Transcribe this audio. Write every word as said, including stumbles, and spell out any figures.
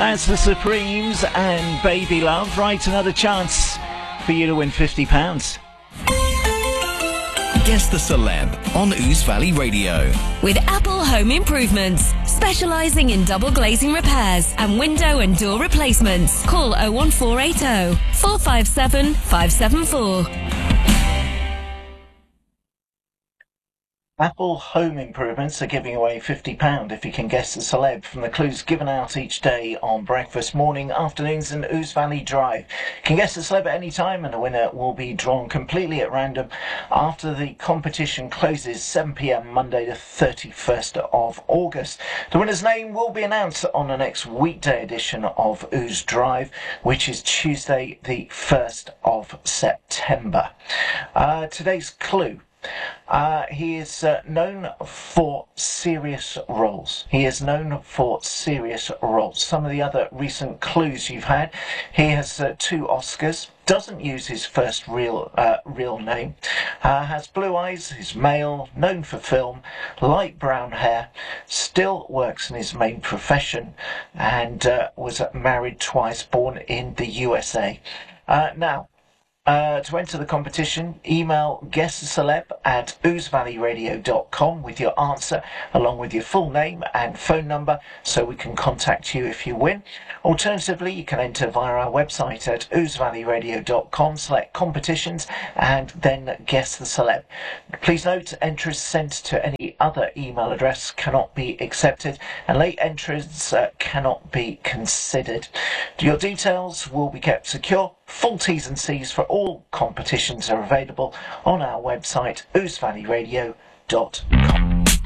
That's the Supremes and Baby Love. Right, another chance for you to win fifty pounds. Guess the Celeb on Ouse Valley Radio. With Apple Home Improvements, specialising in double glazing repairs and window and door replacements. Call oh one four eight oh, four five seven, five seven four. Apple Home Improvements are giving away fifty pounds if you can guess the celeb from the clues given out each day on breakfast, morning, afternoons and Ouse Valley Drive. You can guess the celeb at any time and the winner will be drawn completely at random after the competition closes seven p m Monday the thirty-first of August. The winner's name will be announced on the next weekday edition of Ouse Drive, which is Tuesday the first of September. Uh, today's clue. Uh, he is uh, known for serious roles. He is known for serious roles. Some of the other recent clues you've had, he has uh, two Oscars, doesn't use his first real uh, real name, uh, has blue eyes, is male, known for film, light brown hair, still works in his main profession, and uh, was married twice, born in the U S A. Uh, now, Uh, to enter the competition, email guesstheceleb at ouse valley radio dot com with your answer along with your full name and phone number so we can contact you if you win. Alternatively, you can enter via our website at ouse valley radio dot com, select competitions and then guess the celeb. Please note, entries sent to any other email address cannot be accepted and late entries uh, cannot be considered. Your details will be kept secure. Full T's and C's for all competitions are available on our website ouse valley radio dot com.